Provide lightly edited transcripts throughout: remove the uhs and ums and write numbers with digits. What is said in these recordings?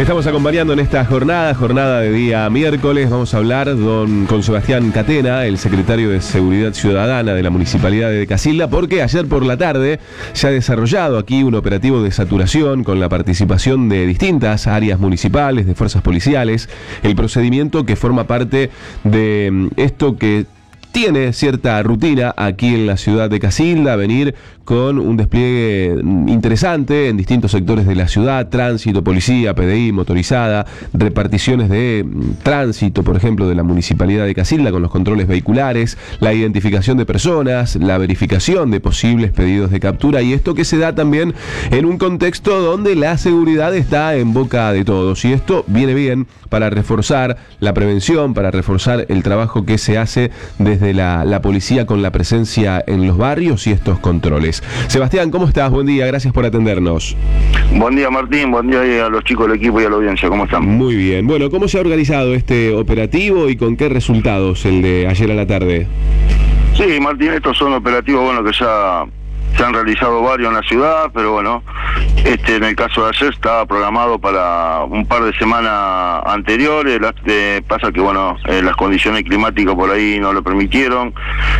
Estamos acompañando en esta jornada de día miércoles. Vamos a hablar con Sebastián Catena, el secretario de Seguridad Ciudadana de la Municipalidad de Casilda, porque ayer por la tarde se ha desarrollado aquí un operativo de saturación con la participación de distintas áreas municipales, de fuerzas policiales. El procedimiento que forma parte de esto que tiene cierta rutina aquí en la ciudad de Casilda, venir con un despliegue interesante en distintos sectores de la ciudad: tránsito, policía, PDI, motorizada, reparticiones de tránsito, por ejemplo, de la Municipalidad de Casilda con los controles vehiculares, la identificación de personas, la verificación de posibles pedidos de captura, y esto que se da también en un contexto donde la seguridad está en boca de todos, y esto viene bien para reforzar la prevención, para reforzar el trabajo que se hace desde la policía con la presencia en los barrios y estos controles. Sebastián, ¿cómo estás? Buen día, gracias por atendernos. Buen día, Martín, buen día a los chicos del equipo y a la audiencia, ¿cómo están? Muy bien. Bueno, ¿cómo se ha organizado este operativo y con qué resultados el de ayer a la tarde? Sí, Martín, estos son operativos, que ya se han realizado varios en la ciudad, pero bueno, en el caso de ayer estaba programado para un par de semanas anteriores. Pasa que las condiciones climáticas por ahí no lo permitieron,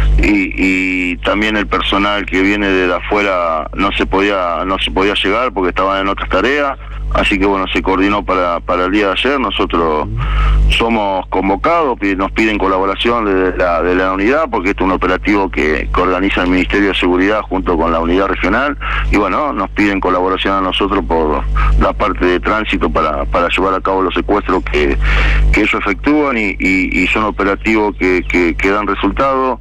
y también el personal que viene de afuera no se podía llegar porque estaban en otras tareas. Así que se coordinó para el día de ayer. Nosotros somos convocados, nos piden colaboración de la unidad, porque este es un operativo que organiza el Ministerio de Seguridad junto con la unidad regional, y nos piden colaboración a nosotros por la parte de tránsito para llevar a cabo los secuestros que ellos efectúan, y son operativos que dan resultado.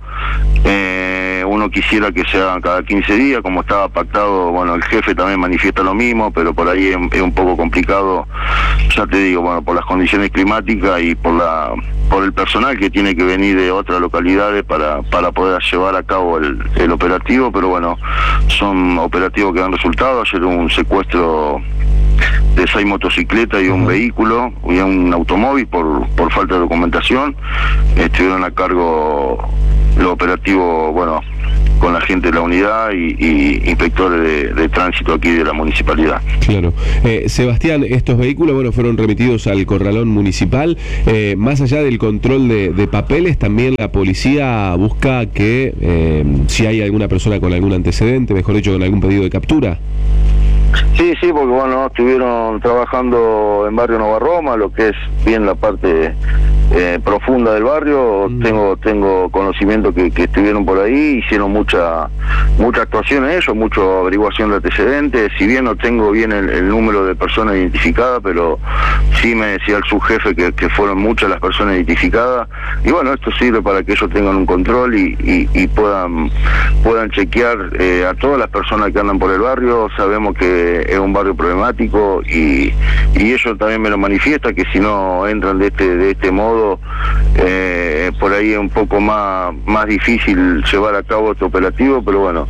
Uno quisiera que se hagan cada 15 días, como estaba pactado. El jefe también manifiesta lo mismo, pero por ahí es un poco complicado, ya te digo, por las condiciones climáticas y por el personal que tiene que venir de otras localidades para poder llevar a cabo el operativo. Pero son operativos que dan resultado. Ayer hubo un secuestro de 6 motocicletas y un vehículo y un automóvil por falta de documentación. Estuvieron a cargo los operativos, con la gente de la unidad y inspectores de tránsito aquí de la municipalidad. Claro. Sebastián, estos vehículos fueron remitidos al corralón municipal. Más allá del control de papeles, también la policía busca que si hay alguna persona con algún antecedente, mejor dicho, con algún pedido de captura. Sí, porque estuvieron trabajando en barrio Nova Roma, lo que es bien la parte profunda del barrio. Tengo conocimiento que estuvieron por ahí, hicieron mucha actuación en ello, mucha averiguación de antecedentes. Si bien no tengo bien el número de personas identificadas, pero sí me decía el subjefe que fueron muchas las personas identificadas, y esto sirve para que ellos tengan un control y puedan chequear a todas las personas que andan por el barrio. Sabemos que es un barrio problemático, y ellos también me lo manifiesta, que si no entran de este modo, por ahí es un poco más difícil llevar a cabo este operativo. Pero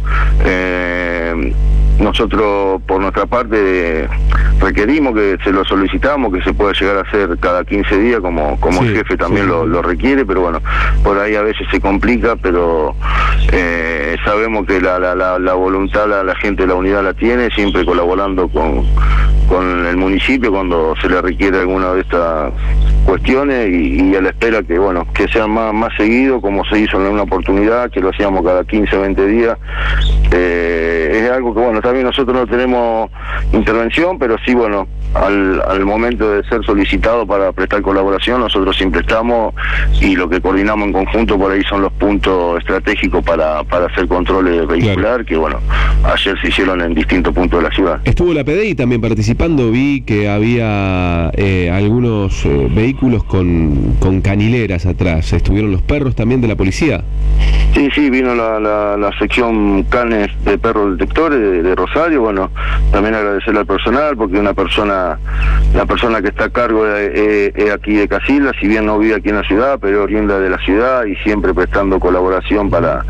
nosotros por nuestra parte requerimos, que se lo solicitamos, que se pueda llegar a hacer cada 15 días como el jefe también lo requiere, pero por ahí a veces se complica, pero sabemos que la voluntad la gente de la unidad la tiene, siempre colaborando con el municipio cuando se le requiere alguna de estas cuestiones, y a la espera que sea más seguido, como se hizo en una oportunidad, que lo hacíamos cada 15 o 20 días. Es algo que también nosotros no tenemos intervención, pero sí, al momento de ser solicitado para prestar colaboración, nosotros siempre estamos, y lo que coordinamos en conjunto por ahí son los puntos estratégicos para hacer controles vehicular. Claro. Que ayer se hicieron en distintos puntos de la ciudad. Estuvo la PDI también participando, vi que había algunos vehículos con canileras atrás. ¿Estuvieron los perros también de la policía? Sí, vino la sección canes de perros detectores de Rosario. También agradecerle al personal, porque la persona que está a cargo es aquí de Casilda, si bien no vive aquí en la ciudad, pero es oriunda de la ciudad, y siempre prestando colaboración para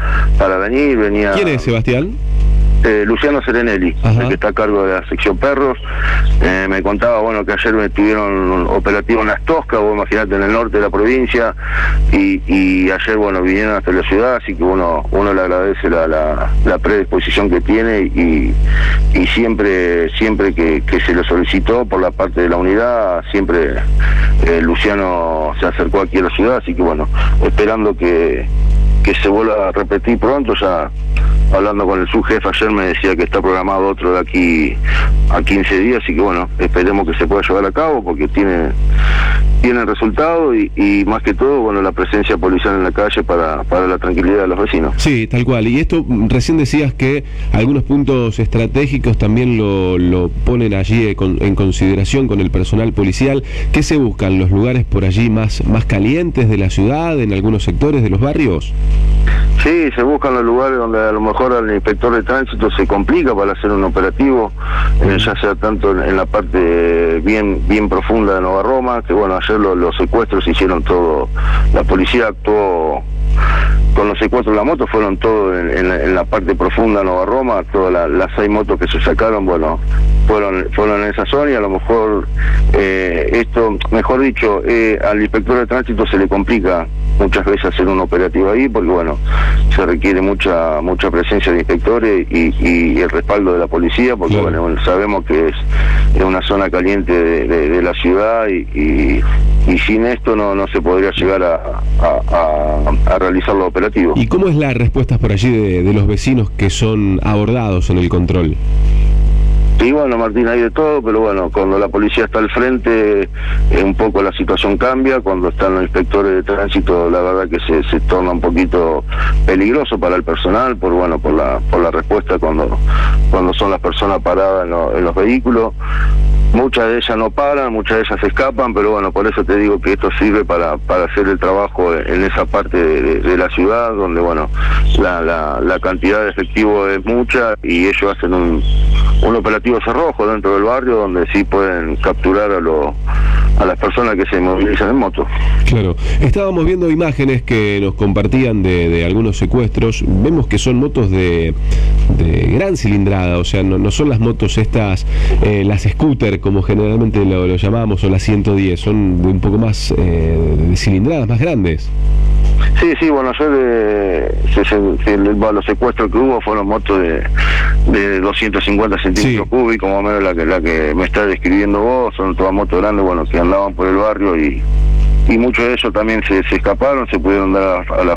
venía. ¿Quién es, Sebastián? Luciano Serenelli, el que está a cargo de la sección perros. Me contaba, bueno, que ayer tuvieron un operativo en Las Toscas, vos imaginate, en el norte de la provincia, y ayer, bueno, vinieron hasta la ciudad, así que uno le agradece la predisposición que tiene, y siempre que se lo solicitó por la parte de la unidad, siempre Luciano se acercó aquí a la ciudad, así que bueno, esperando que se vuelva a repetir pronto. Ya hablando con el subjefe ayer me decía que está programado otro de aquí a 15 días, así que bueno, esperemos que se pueda llevar a cabo porque tiene resultado, y más que todo, bueno, la presencia policial en la calle para la tranquilidad de los vecinos. Sí, tal cual. Y esto, recién decías que algunos puntos estratégicos también lo ponen allí en consideración con el personal policial. ¿Qué se buscan? ¿Los lugares por allí más calientes de la ciudad, en algunos sectores de los barrios? Sí, se buscan los lugares donde a lo mejor al inspector de tránsito se complica para hacer un operativo, ya sea tanto en la parte bien profunda de Nova Roma, que bueno, ayer los secuestros se hicieron todo, la policía actuó con los secuestros de la moto, fueron todo en la parte profunda de Nova Roma, todas las 6 motos que se sacaron, bueno, fueron en esa zona, y a lo mejor esto, mejor dicho, al inspector de tránsito se le complica muchas veces hacer un operativo ahí, porque bueno, se requiere mucha presencia de inspectores y el respaldo de la policía, porque claro, bueno, sabemos que es una zona caliente de la ciudad, y sin esto no se podría llegar a realizar los operativos. ¿Y cómo es la respuesta por allí de los vecinos que son abordados en el control? Y bueno, Martín, hay de todo, pero bueno, cuando la policía está al frente, un poco la situación cambia. Cuando están los inspectores de tránsito, la verdad que se torna un poquito peligroso para el personal, por la respuesta cuando son las personas paradas en los vehículos. Muchas de ellas no paran, muchas de ellas se escapan, pero bueno, por eso te digo que esto sirve para hacer el trabajo en esa parte de la ciudad, donde bueno, la cantidad de efectivo es mucha, y ellos hacen un operativo cerrojo dentro del barrio, donde sí pueden capturar a las personas que se movilizan en moto. Claro, estábamos viendo imágenes que nos compartían de algunos secuestros. Vemos que son motos de gran cilindrada, o sea, no son las motos estas, las scooter como generalmente lo llamamos, o las 110, son de un poco más de cilindradas más grandes. Sí, bueno, los secuestros que hubo fueron motos de 250 centímetros cúbicos, más o menos la que me estás describiendo vos. Son todas motos grandes, bueno, que andaban por el barrio, y muchos de ellos también se escaparon, se pudieron dar a la